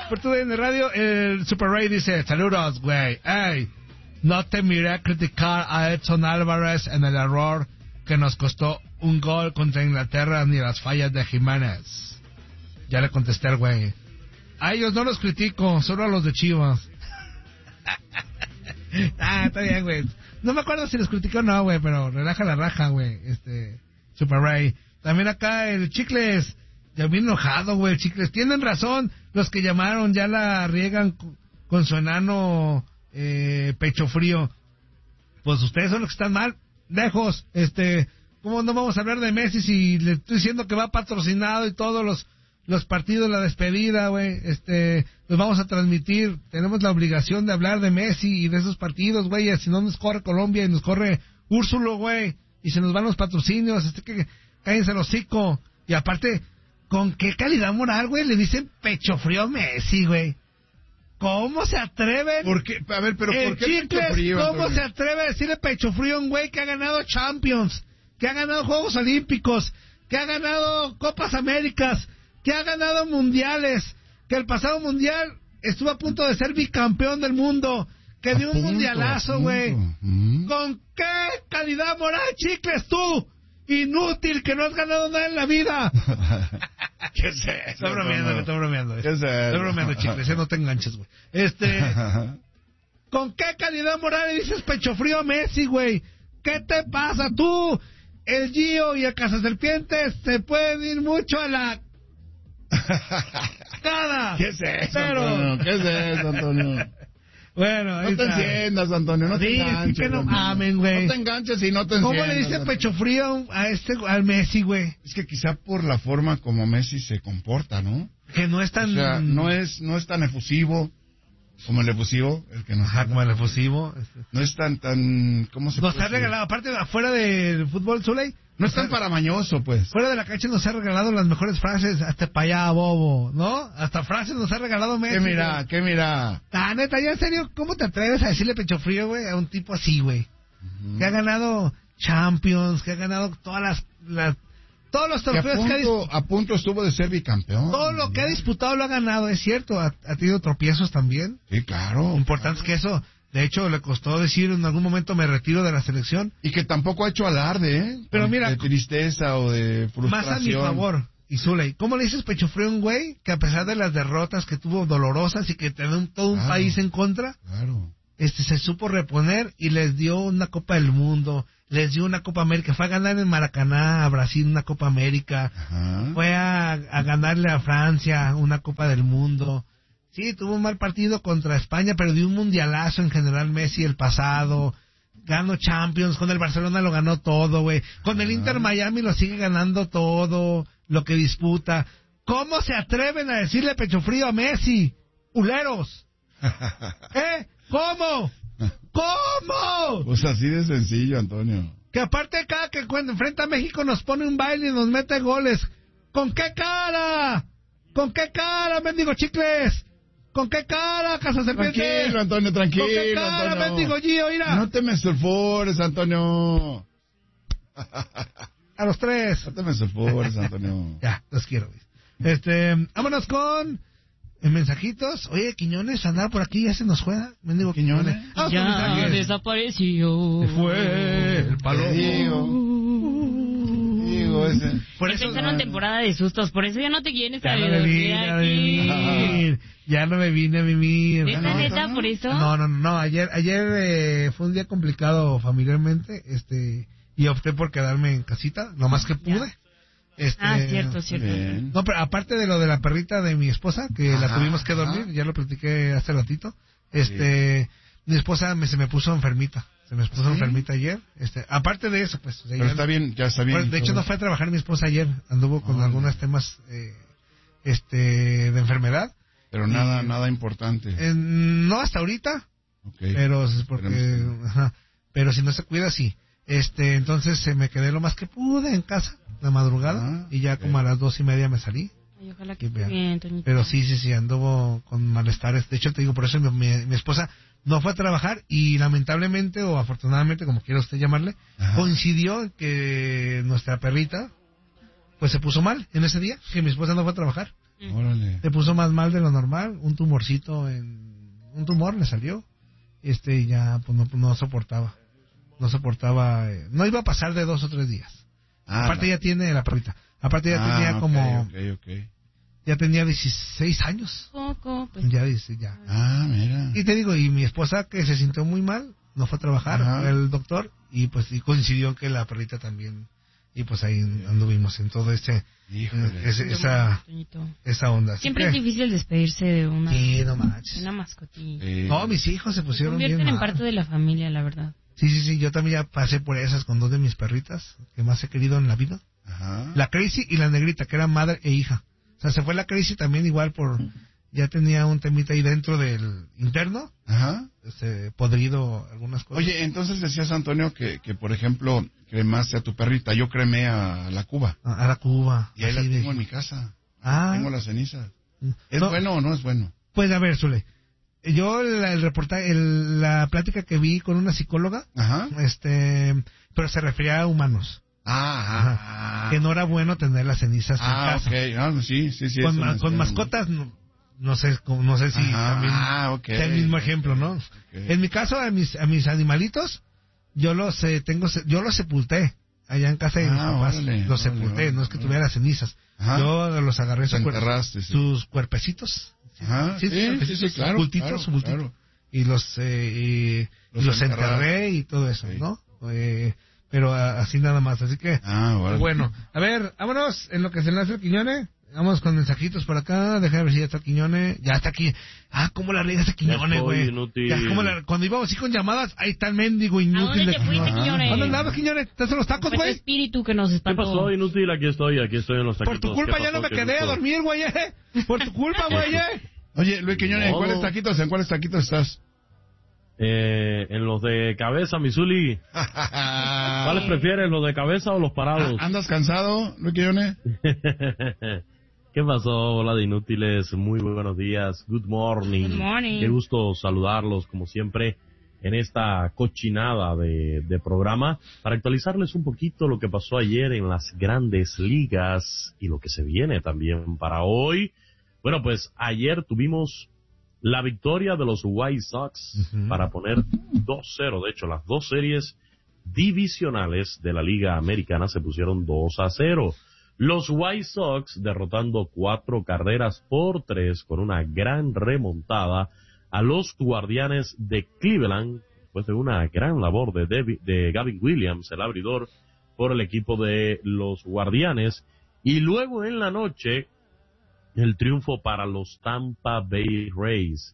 por tu DN Radio, el Super Ray dice, saludos, güey. Ey, no te miré a criticar a Edson Álvarez en el error que nos costó un gol contra Inglaterra ni las fallas de Jiménez. Ya le contesté al güey. A ellos no los critico, solo a los de Chivas. Está bien, güey. No me acuerdo si los criticó o no, güey, pero relaja la raja, güey. Super Ray. También acá el Chicles. Ya bien enojado, güey, el Chicles. Tienen razón, los que llamaron ya la riegan con su enano pecho frío. Pues ustedes son los que están mal. Lejos, ¿cómo no vamos a hablar de Messi si le estoy diciendo que va patrocinado y todos los partidos, la despedida, güey, los vamos a transmitir? Tenemos la obligación de hablar de Messi y de esos partidos, güey, si no nos corre Colombia y nos corre Úrsulo, güey, y se nos van los patrocinios, que cállense el hocico. Y aparte, ¿con qué calidad moral, güey, le dicen pecho frío a Messi, güey? ¿Cómo se atreven? ¿Por qué? A ver, pero ¿por qué Chicles, pecho frío? ¿cómo Antonio? se atreve a decirle pecho frío a un güey que ha ganado Champions, que ha ganado Juegos Olímpicos, que ha ganado Copas Américas, que ha ganado mundiales, que el pasado mundial estuvo a punto de ser bicampeón del mundo, que dio un mundialazo, güey? ¿Con qué calidad moral, Chicles, tú? Inútil, que no has ganado nada en la vida. ¿Qué es eso? Estoy bromeando. ¿Qué es eso? Estoy bromeando, Chicles, no te enganches, güey. ¿Con qué calidad moral le dices pecho frío a Messi, güey? ¿Qué te pasa tú? El Gio y el Cazaserpientes se pueden ir mucho a la... ¡Cada! ¿Qué es eso, Pero... Antonio? ¿Qué es eso, Antonio? Bueno, ahí No te está. enciendas, Antonio, no te Sí, enganches. que no Antonio. mamen, güey. No te enganches y no te enciendas. ¿Cómo le dice Antonio. pecho frío al Messi, güey? Es que quizá por la forma como Messi se comporta, ¿no? Que no es tan... O sea, no es tan efusivo como el efusivo, el que nos Ajá, como el efusivo. no es tan, ¿cómo se Nos puede ha decir? regalado, aparte, afuera del fútbol, Zuley, No es tan paramañoso, pues. fuera de la cancha nos ha regalado las mejores frases, hasta pa' allá, bobo, ¿no? Hasta frases nos ha regalado Messi. ¿Qué mira? La neta, ya en serio, ¿cómo te atreves a decirle pecho frío, güey, a un tipo así, güey? Que ha ganado Champions, que ha ganado todas todos los Que trofeos a punto estuvo de ser bicampeón. todo lo que ha disputado lo ha ganado, es cierto, ha tenido tropiezos también. Sí, claro. Importantes que eso, de hecho, le costó decir en algún momento me retiro de la selección. Y que tampoco ha hecho alarde, ¿eh? Pero mira, de tristeza o de frustración. Más a mi favor, y Zuley, ¿cómo le dices pecho frío a un güey que a pesar de las derrotas que tuvo dolorosas y que tenía todo un país en contra, Claro. se supo reponer y les dio una Copa del Mundo, les dio una Copa América, fue a ganar en Maracaná a Brasil una Copa América, Ajá. fue a ganarle a Francia una Copa del Mundo? Sí, tuvo un mal partido contra España, pero dio un mundialazo en general Messi el pasado, ganó Champions, con el Barcelona lo ganó todo, güey, con el Inter Miami lo sigue ganando todo, lo que disputa. ¿Cómo se atreven a decirle pecho frío a Messi? ¡Uleros! ¿Cómo? ¿Cómo? Pues así de sencillo, Antonio. Que aparte cada que cuando enfrenta a México nos pone un baile y nos mete goles. ¿Con qué cara? ¿Con qué cara, mendigo Chicles? ¿Con qué cara, Cazaserpientes? Tranquilo, Antonio, tranquilo. ¿Con qué cara, Antonio. mendigo Gio? Mira. No te me sulfures, Antonio. A los tres. No te me sulfures, Antonio. Ya, los quiero, güey. Vámonos con mensajitos. Oye, Quiñones andaba por aquí, ya se nos juega. Mendigo ¿Quiñones? Vamos con Ya mensajes. desapareció. Se fue el palomo. Digo ese. Por eso Empezaron temporada de sustos, por eso ya no te quieres ya no salir me vine a vivir. Ya no me vine a vivir. ¿Neta, por eso? No. Ayer fue un día complicado familiarmente, y opté por quedarme en casita, lo más que pude. Cierto. Bien. No, pero aparte de lo de la perrita de mi esposa, que la tuvimos que dormir, ya lo platiqué hace ratito, mi esposa se me puso enfermita. Se me puso enfermita ayer. Aparte de eso, pues. O sea, Pero está bien, ya está bien. de hecho, no fue a trabajar mi esposa ayer. Anduvo con algunos temas de enfermedad. Pero nada importante. No hasta ahorita. Okay. Pero es porque... Ajá, pero si no se cuida, sí. Entonces me quedé lo más que pude en casa, la madrugada. Y ya como a las 2:30 me salí. Ay, ojalá que esté bien, Toñito. Pero sí, anduvo con malestares. De hecho, te digo, por eso mi esposa no fue a trabajar y lamentablemente o afortunadamente, como quiera usted llamarle, coincidió en que nuestra perrita pues se puso mal en ese día, que mi esposa no fue a trabajar. Órale. Se puso más mal de lo normal, un tumor le salió. Ya pues no soportaba. No iba a pasar de 2 o 3 días. Aparte ya tiene la perrita. Aparte ya tenía como... Okay. Ya tenía 16 años. Poco, pues. Ya dice, ya. Mira. Y te digo, y mi esposa que se sintió muy mal, no fue a trabajar, fue el doctor, y pues y coincidió que la perrita también, y pues ahí anduvimos en todo esa onda. Así Siempre es difícil despedirse de una, no manches. una mascotilla. No, mis hijos se pusieron bien Convierten en mal. parte de la familia, la verdad. Sí, yo también ya pasé por esas con 2 de mis perritas que más he querido en la vida. Ajá. La Crazy y la Negrita, que eran madre e hija. O sea, se fue la Crazy también igual ya tenía un temita ahí dentro del interno. Ajá. Podrido algunas cosas. Oye, entonces decías, Antonio, que por ejemplo, cremaste a tu perrita. Yo cremé a la Cuba. A la Cuba. Y ahí la tengo en mi casa. Tengo las cenizas. ¿Es bueno o no es bueno? Pues a ver, Zule. Yo el reportaje, la plática que vi con una psicóloga, pero se refería a humanos. Que no era bueno tener las cenizas en casa. Sí. Con mascotas, no sé si también sea el mismo ejemplo, ¿no? En mi caso, a mis animalitos, yo los sepulté allá en casa de mis papás. Los sepulté, no es que tuviera las cenizas. Yo los agarré sus cuerpecitos. Sí, claro. Bultitos. Y los enterré y todo eso, ¿no? Pero así nada más, así que bueno, a ver, vámonos en lo que se enlace el Quiñone. Vamos con mensajitos por acá, déjame ver si ya está Quiñone. Ya está aquí. ¿Cómo la riega ese Quiñone, güey? Cuando íbamos así con llamadas, ahí está el mendigo inútil de Quiñone. ¿Dónde andabas, Quiñone? ¿Estás en los tacos, güey? Espíritu que nos espantó. ¿Qué pasó, inútil? Aquí estoy en los taquitos. Por tu culpa ya no me quedé a dormir, güey, Por tu culpa, güey, Oye, Luis Quiñone, ¿en cuáles taquitos estás? En los de cabeza, Misuli. ¿Cuáles prefieres, los de cabeza o los parados? ¿Andas cansado, Luis Quiñone? ¿Qué pasó? Hola de inútiles, muy buenos días. Good morning. Good morning. Qué gusto saludarlos, como siempre, en esta cochinada de programa, para actualizarles un poquito lo que pasó ayer en las grandes ligas y lo que se viene también para hoy. Bueno, pues ayer tuvimos la victoria de los White Sox para poner 2-0. De hecho, las 2 series divisionales de la Liga Americana se pusieron 2-0. Los White Sox derrotando 4-3 con una gran remontada a los Guardianes de Cleveland, después de una gran labor de Gavin Williams, el abridor, por el equipo de los Guardianes. Y luego en la noche, el triunfo para los Tampa Bay Rays.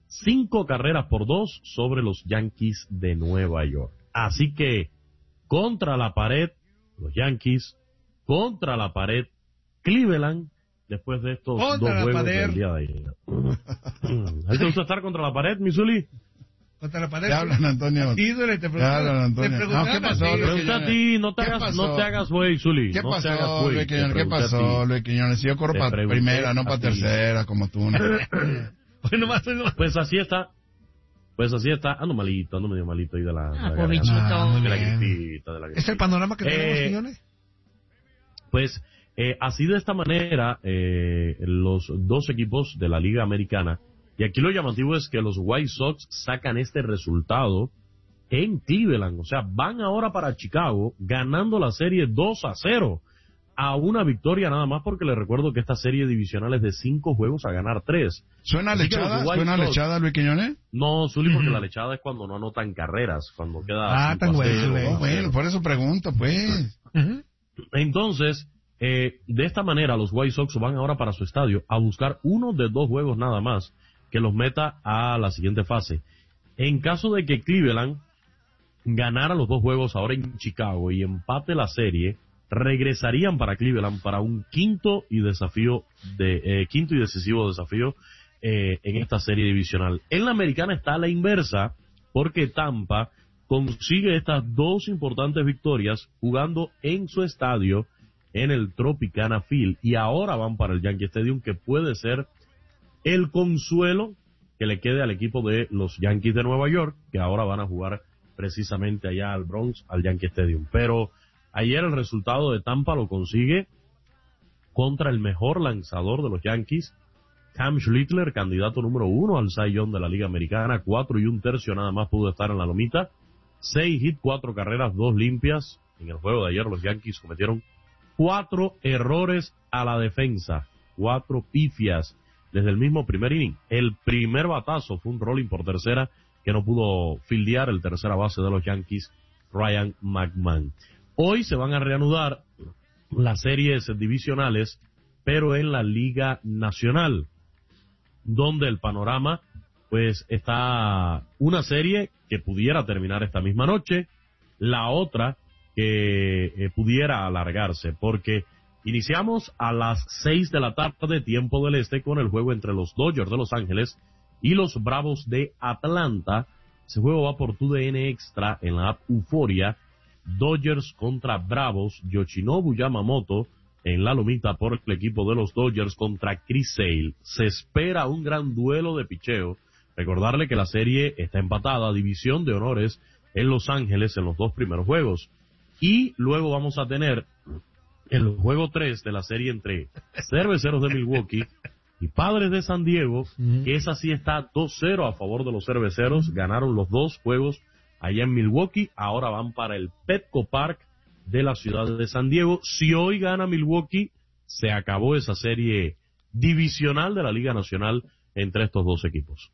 5-2 sobre los Yankees de Nueva York. Así que, contra la pared, los Yankees, contra la pared, Cleveland, después de estos contra 2 juegos pared. del día de ayer. ¿Ahí te gusta estar contra la pared, Misuli? Contra la pared. Te hablan, Antonio. Ídole, te preguntaron. ¿Qué pasó, Te pregunta a ti, no te hagas güey, Zuli. ¿Qué no te hagas pasó, güey. Luis Quiñones? ¿Qué pasó, Luis Quiñones? Si yo corro para primera, no para tercera, como tú. ¿No? Pues así está. Ando medio malito ahí de la pobrecito. de la gripita. ¿Es el panorama que tenemos, Quiñones? Pues así de esta manera, los 2 equipos de la Liga Americana, y aquí lo llamativo es que los White Sox sacan este resultado en Cleveland, o sea, van ahora para Chicago ganando la serie 2-0 a una victoria nada más, porque les recuerdo que esta serie divisional es de 5 juegos a ganar 3. ¿Suena lechada, Luis Quiñones? No, Zuli, porque la lechada es cuando no anotan carreras, cuando queda... tan bueno. Bueno, por eso pregunto, pues. Entonces, de esta manera los White Sox van ahora para su estadio a buscar uno de 2 juegos nada más que los meta a la siguiente fase. En caso de que Cleveland ganara los 2 juegos ahora en Chicago y empate la serie, regresarían para Cleveland para un quinto y decisivo desafío en esta serie divisional. En la americana está a la inversa, porque Tampa consigue estas 2 importantes victorias jugando en su estadio en el Tropicana Field, y ahora van para el Yankee Stadium, que puede ser el consuelo que le quede al equipo de los Yankees de Nueva York, que ahora van a jugar precisamente allá al Bronx, al Yankee Stadium. Pero ayer el resultado de Tampa lo consigue contra el mejor lanzador de los Yankees, Cam Schlittler, candidato número 1 al Cy Young de la Liga Americana, 4 1/3 nada más pudo estar en la lomita, 6 hits, 4 carreras, 2 limpias. En el juego de ayer los Yankees cometieron 4 errores a la defensa, 4 pifias desde el mismo primer inning. El primer batazo fue un rolling por tercera que no pudo fildear el tercera base de los Yankees, Ryan McMahon. Hoy se van a reanudar las series divisionales, pero en la Liga Nacional, donde el panorama, pues, está una serie que pudiera terminar esta misma noche, la otra que pudiera alargarse, porque iniciamos a las 6 de la tarde, tiempo del este, con el juego entre los Dodgers de Los Ángeles y los Bravos de Atlanta. Ese juego va por TUDN Extra en la app Euforia. Dodgers contra Bravos, Yoshinobu Yamamoto en la lomita por el equipo de los Dodgers contra Chris Sale. Se espera un gran duelo de picheo. Recordarle que la serie está empatada, división de honores en Los Ángeles en los 2 primeros juegos. Y luego vamos a tener el juego 3 de la serie entre Cerveceros de Milwaukee y Padres de San Diego, que esa sí está 2-0 a favor de los Cerveceros. Ganaron los 2 juegos allá en Milwaukee, ahora van para el Petco Park de la ciudad de San Diego. Si hoy gana Milwaukee, se acabó esa serie divisional de la Liga Nacional entre estos 2 equipos.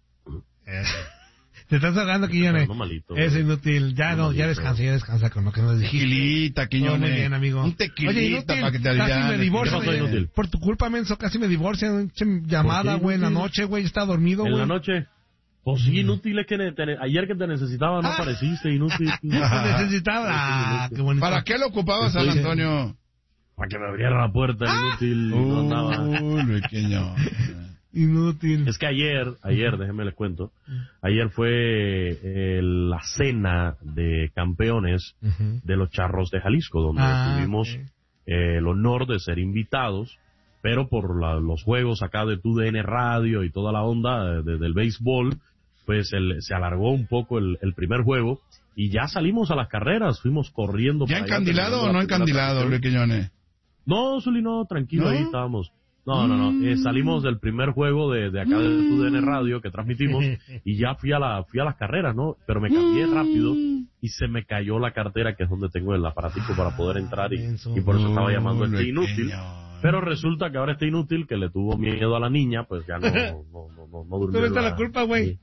Te estás ahogando, Quiñones. No, malito, es inútil. Ya no, ya descansa con lo que nos dijiste. Tequilita, Quiñones. Muy bien, amigo. Un tequilita. Oye, inútil, para que te casi alivianes. me divorcio, ¿Qué pasó, güey. inútil? Por tu culpa, menso, casi me divorcian. Llamada, ¿Por qué, güey, en la inútil? noche, güey. Estaba dormido, güey. En la noche. Pues sí, inútil es que ayer que te necesitaba no apareciste, inútil. Te necesitaba. Ah, qué bonito. ¿Para qué lo ocupabas, San Antonio? Para que me abriera la puerta, inútil. No andaba. Uy, pequeño. Inútil. Es que ayer, déjenme les cuento, ayer fue la cena de campeones de los Charros de Jalisco, donde tuvimos el honor de ser invitados, pero por los juegos acá de TUDN Radio y toda la onda del béisbol, pues se alargó un poco el primer juego y ya salimos a las carreras, fuimos corriendo. ¿Ya encandilado o no encandilado, Luis Quiñones? No, Zuli, no, tranquilo, ¿No? ahí estábamos. No. Salimos del primer juego de acá de TUDN Radio que transmitimos y ya fui a las carreras, ¿no? Pero me cambié rápido y se me cayó la cartera, que es donde tengo el aparatico para poder entrar y por eso estaba llamando a este inútil. Pero resulta que ahora este inútil, que le tuvo miedo a la niña, pues ya no durmió. Tú vete la culpa, güey.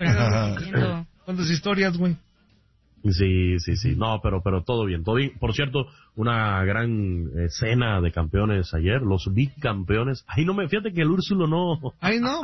Con tus historias, güey. Sí. No, pero todo bien. Por cierto, una gran cena de campeones ayer, los bicampeones. Ay, fíjate que el Úrsulo no. Ay, no.